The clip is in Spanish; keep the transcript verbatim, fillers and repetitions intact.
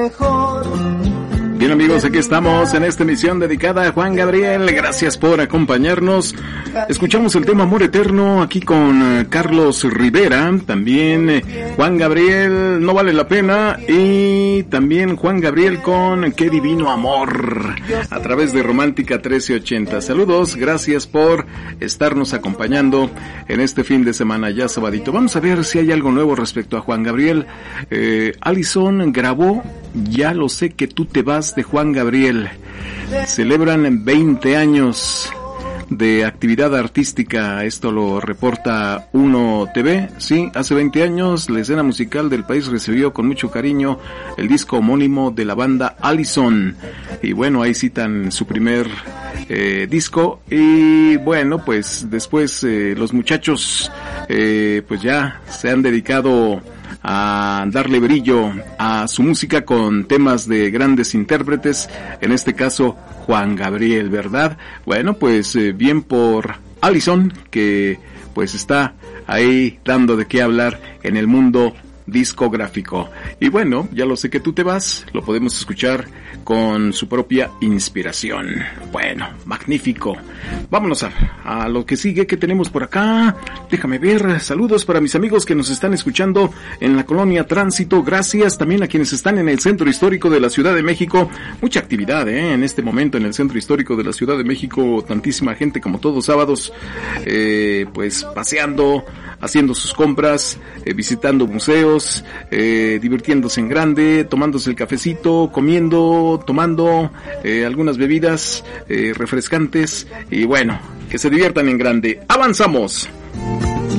Bien amigos, aquí estamos en esta emisión dedicada a Juan Gabriel. Gracias por acompañarnos. Escuchamos el tema Amor Eterno aquí con Carlos Rivera. También eh, Juan Gabriel, No Vale la Pena. Y también Juan Gabriel con Qué Divino Amor a través de Romántica trece ochenta. Saludos, gracias por estarnos acompañando en este fin de semana ya sabadito. Vamos a ver si hay algo nuevo respecto a Juan Gabriel. Eh, Allison grabó Ya lo sé que tú te vas de Juan Gabriel. Celebran veinte años de actividad artística. Esto lo reporta Uno T V. Sí, hace veinte años la escena musical del país recibió con mucho cariño el disco homónimo de la banda Allison. Y bueno, ahí citan su primer eh, disco. Y bueno, pues después eh, los muchachos eh, pues ya se han dedicado a darle brillo a su música con temas de grandes intérpretes, en este caso Juan Gabriel, ¿verdad? Bueno, pues eh, bien por Allison, que pues está ahí dando de qué hablar en el mundo discográfico. Y bueno, Ya lo sé que tú te vas, lo podemos escuchar con su propia inspiración. Bueno, magnífico. Vámonos a, a lo que sigue, que tenemos por acá. Déjame ver, saludos para mis amigos que nos están escuchando en la colonia Tránsito. Gracias también a quienes están en el centro histórico de la Ciudad de México. Mucha actividad, ¿eh? En este momento en el centro histórico de la Ciudad de México. Tantísima gente como todos sábados, eh, pues paseando, haciendo sus compras, eh, visitando museos, eh, divirtiéndose en grande, tomándose el cafecito, comiendo, tomando eh, algunas bebidas eh, refrescantes y bueno, que se diviertan en grande. ¡Avanzamos!